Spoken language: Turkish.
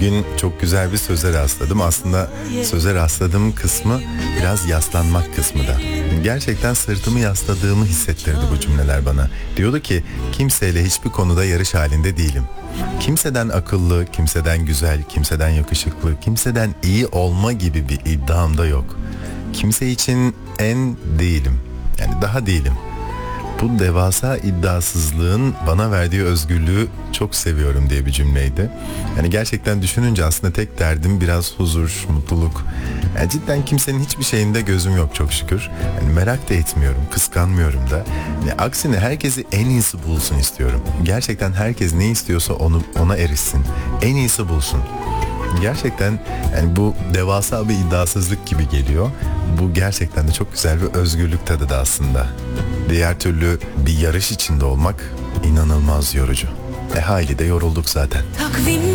Bugün çok güzel bir söze rastladım. Aslında söze rastladığım kısmı biraz yaslanmak kısmı da. Gerçekten sırtımı yasladığımı hissettirdi bu cümleler bana. Diyordu ki kimseyle hiçbir konuda yarış halinde değilim. Kimseden akıllı, kimseden güzel, kimseden yakışıklı, kimseden iyi olma gibi bir iddiam da yok. Kimse için en değilim. Yani daha değilim. Bu devasa iddiasızlığın bana verdiği özgürlüğü çok seviyorum diye bir cümleydi. Yani gerçekten düşününce aslında tek derdim biraz huzur, mutluluk. Yani cidden kimsenin hiçbir şeyinde gözüm yok çok şükür. Yani merak da etmiyorum, kıskanmıyorum da. Yani aksine herkesi en iyisi bulsun istiyorum. Gerçekten herkes ne istiyorsa ona erişsin. En iyisi bulsun. Gerçekten yani bu devasa bir iddiasızlık gibi geliyor. Bu gerçekten de çok güzel bir özgürlük tadı da aslında. Diğer türlü bir yarış içinde olmak inanılmaz yorucu. Hayli de yorulduk zaten. Takvim